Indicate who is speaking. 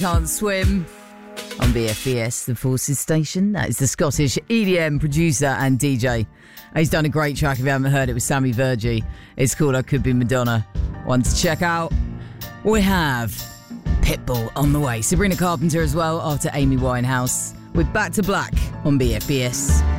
Speaker 1: Can't Swim on BFBS, the Forces station. That is the Scottish EDM producer and DJ. He's done a great track, if you haven't heard it, with Sammy Virgie. It's called I Could Be Madonna. One to check out. We have Pitbull on the way. Sabrina Carpenter as well, after Amy Winehouse. With Back to Black on BFBS.